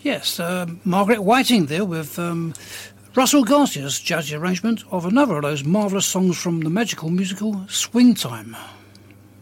Yes, Margaret Whiting there with Russell Garcia's jazzy arrangement of another of those marvellous songs from the magical musical Swing Time.